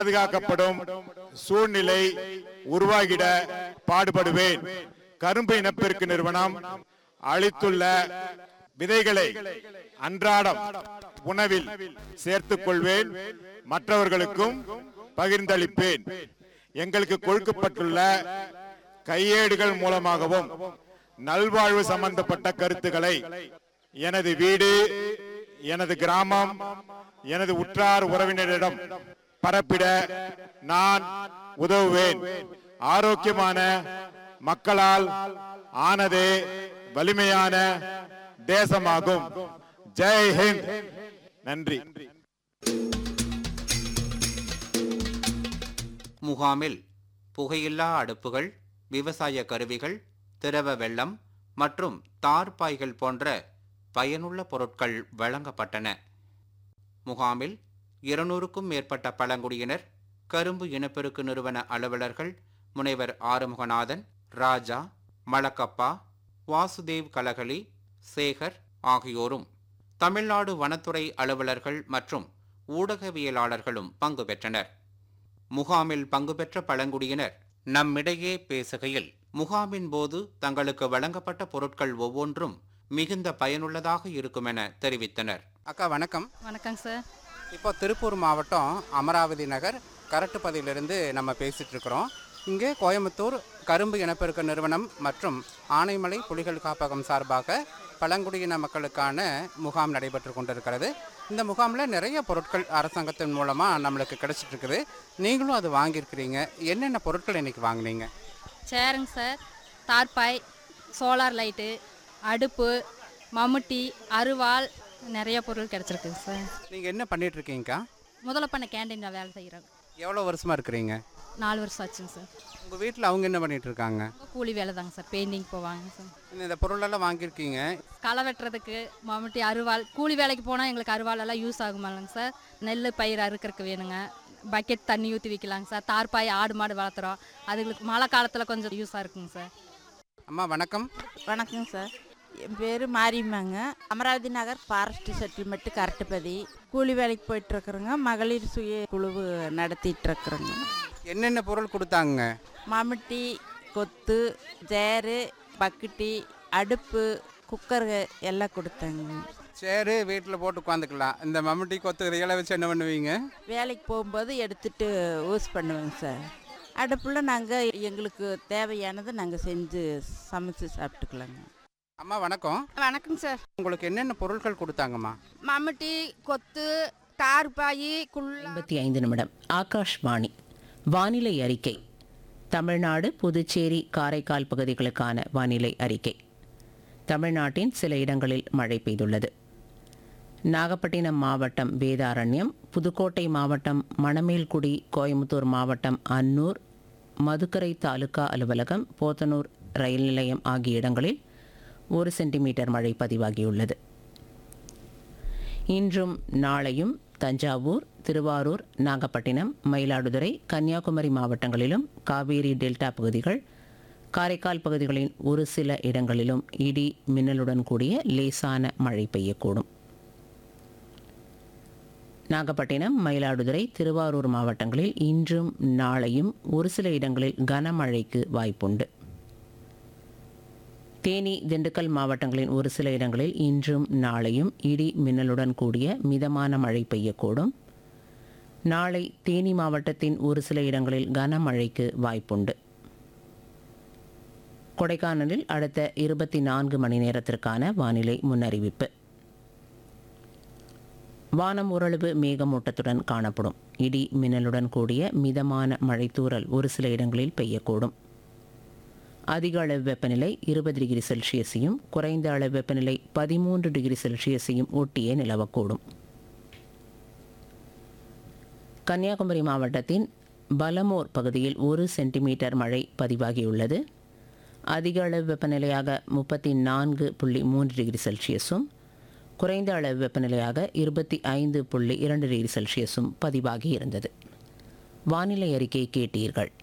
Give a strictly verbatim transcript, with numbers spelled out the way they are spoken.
பாதுகாக்கப்படும் சூழ்நிலை உருவாகிட பாடுபடுவேன். கரும்பு இனப்பெருக்கு நிறுவனம் அளித்துள்ள விதைகளை அன்றாடம் உணவில் சேர்த்துக் கொள்வேன். மற்றவர்களுக்கும் பகிர்ந்தளிப்பேன். எங்களுக்கு கொடுக்கப்பட்டுள்ள கையேடுகள் மூலமாகவும் நல்வாழ்வு சம்பந்தப்பட்ட கருத்துக்களை எனது வீடு, எனது கிராமம், எனது உற்றார் உறவினரிடம் பரப்பிட நான் உதவுவேன். ஆரோக்கியமான மக்களால் ஆனதே வலிமையான தேசமாகும். ஜெய் ஹிந்த். நன்றி. முகாமில் புகையில்லா அடுப்புகள், விவசாய கருவிகள், திரவ வெள்ளம் மற்றும் தார்பாய்கள் போன்ற பயனுள்ள பொருட்கள் வழங்கப்பட்டன. முகாமில் இருநூறுக்கும் மேற்பட்ட பழங்குடியினர், கரும்பு இனப்பெருக்கு நிறுவன அலுவலர்கள், முனைவர் ஆறுமுகநாதன், ராஜா, மலக்கப்பா, வாசுதேவ் கலகலி, சேகர் ஆகியோரும், தமிழ்நாடு வனத்துறை அலுவலர்கள் மற்றும் ஊடகவியலாளர்களும் பங்கு பெற்றனர். முகாமில் பங்கு பெற்ற பழங்குடியினர் நம்மிடையே பேசுகையில், முகாமின் போது தங்களுக்கு வழங்கப்பட்ட பொருட்கள் ஒவ்வொன்றும் மிகுந்த பயனுள்ளதாக இருக்கும் என தெரிவித்தனர். அக்கா வணக்கம். வணக்கம் சார். இப்போ திருப்பூர் மாவட்டம் அமராவதி நகர் கரட்டுப்பதியிலிருந்து நம்ம பேசிகிட்டு இருக்கிறோம். இங்கே கோயம்புத்தூர் கரும்பு இனப்பெருக்க நிறுவனம் மற்றும் ஆனைமலை புலிகள் காப்பகம் சார்பாக பழங்குடியின மக்களுக்கான முகாம் நடைபெற்று கொண்டிருக்கிறது. இந்த முகாமில் நிறைய பொருட்கள் அரசாங்கத்தின் மூலமாக நம்மளுக்கு கிடச்சிட்டு இருக்குது. நீங்களும் அது வாங்கியிருக்கிறீங்க. என்னென்ன பொருட்கள் இன்றைக்கி வாங்கினீங்க? சேருங்க சார். தார்பாய், சோலார் லைட்டு, அடுப்பு, மம்முட்டி, அருவாள், நிறைய பொருள் கிடச்சிருக்குங்க சார். நீங்கள் என்ன பண்ணிகிட்ருக்கீங்கக்கா? முதல்ல பண்ண கேண்டீனில் வேலை செய்கிறேன். எவ்வளோ வருஷமாக இருக்கிறீங்க? நாலு வருஷம் ஆச்சுங்க சார். உங்கள் வீட்டில் அவங்க என்ன பண்ணிகிட்டு இருக்காங்க? கூலி வேலை தாங்க சார். பெயிண்டிங் போவாங்க சார். இந்த பொருளெல்லாம் வாங்கியிருக்கீங்க. களை வெட்டுறதுக்கு மம்முட்டி, அருவாள், கூலி வேலைக்கு போனால் எங்களுக்கு அருவாளெல்லாம் யூஸ் ஆகுமாலங்க சார். நெல் பயிர் அறுக்கிறதுக்கு வேணுங்க. பக்கெட் தண்ணி ஊற்றி வைக்கலாங்க சார். தார்பாய், ஆடு மாடு வளர்த்துறோம். அதுங்களுக்கு மழை காலத்தில் கொஞ்சம் யூஸாக இருக்குங்க சார். அம்மா வணக்கம். வணக்கம் சார். என் பேர் மாரியம்மாங்க. அமராவதி நகர் ஃபாரஸ்ட் செட்டில்மெண்ட்டு கரட்டுப்பதி. கூலி வேலைக்கு போயிட்டுருக்குறோங்க. மகளிர் சுய குழு நடத்திட்டுருக்குறோங்க. என்னென்ன பொருள் கொடுத்தாங்க? மம்முட்டி, கொத்து, சேரு, பக்கெட்டி, அடுப்பு, குக்கரு எல்லாம் கொடுத்தாங்க. சேரு வீட்டில் போட்டு உட்காந்துக்கலாம். இந்த மம்முட்டி, கொத்து இதையெல்லாம் வச்சு என்ன பண்ணுவீங்க? வேலைக்கு போகும்போது எடுத்துகிட்டு யூஸ் பண்ணுவேங்க சார். அடுப்பில் நாங்கள் எங்களுக்கு தேவையானதை நாங்கள் செஞ்சு சமைச்சு சாப்பிட்டுக்கலாங்க. அம்மா வணக்கம். வணக்கம் சார். உங்களுக்கு என்னென்ன பொருட்கள் கொடுத்தாங்கம்மா? மம்முட்டி, கொத்து, தார்பாய், குள்ள. ஐம்பத்தி ஐந்து நிமிடம். ஆகாஷ்வாணி வானிலை அறிக்கை. தமிழ்நாடு, புதுச்சேரி, காரைக்கால் பகுதிகளுக்கான வானிலை அறிக்கை. தமிழ்நாட்டின் சில இடங்களில் மழை பெய்துள்ளது. நாகப்பட்டினம் மாவட்டம் வேதாரண்யம், புதுக்கோட்டை மாவட்டம் மணமேல்குடி, கோயம்புத்தூர் மாவட்டம் அன்னூர், மதுக்கரை தாலுகா அலுவலகம், போத்தனூர் ரயில் நிலையம் ஆகிய இடங்களில் ஒரு சென்டிமீட்டர் மழை பதிவாகியுள்ளது. இன்றும் நாளையும் தஞ்சாவூர், திருவாரூர், நாகப்பட்டினம், மயிலாடுதுறை, கன்னியாகுமரி மாவட்டங்களிலும், காவேரி டெல்டா பகுதிகள், காரைக்கால் பகுதிகளின் ஒரு சில இடங்களிலும் இடி மின்னலுடன் கூடிய லேசான மழை பெய்யக்கூடும். நாகப்பட்டினம், மயிலாடுதுறை, திருவாரூர் மாவட்டங்களில் இன்றும் நாளையும் ஒரு சில இடங்களில் கனமழைக்கு வாய்ப்புண்டு. தேனி, திண்டுக்கல் மாவட்டங்களின் ஒரு சில இடங்களில் இன்றும் நாளையும் இடி மின்னலுடன் கூடிய மிதமான மழை பெய்யக்கூடும். நாளை தேனி மாவட்டத்தின் ஒரு சில இடங்களில் கனமழைக்கு வாய்ப்புண்டு. கொடைக்கானலில் அடுத்த இருபத்தி நான்கு மணி நேரத்திற்கான வானிலை முன்னறிவிப்பு. வானம் ஓரளவு மேகமூட்டத்துடன் காணப்படும். இடி மின்னலுடன் கூடிய மிதமான மழைத்தூறல் ஒரு சில இடங்களில் பெய்யக்கூடும். அதிக அளவு வெப்பநிலை இருபது டிகிரி செல்சியஸையும் குறைந்த அளவு வெப்பநிலை பதிமூன்று டிகிரி செல்சியஸையும் ஒட்டியே நிலவக்கூடும். கன்னியாகுமரி மாவட்டத்தின் பலமோர் பகுதியில் ஒரு சென்டிமீட்டர் மழை பதிவாகியுள்ளது. அதிக அளவு வெப்பநிலையாக முப்பத்தி நான்கு புள்ளி மூன்று டிகிரி செல்சியஸும் குறைந்த அளவு வெப்பநிலையாக இருபத்தி ஐந்து புள்ளி இரண்டு டிகிரி செல்சியஸும் பதிவாகி இருந்தது. வானிலை அறிக்கை கேட்டீர்கள்.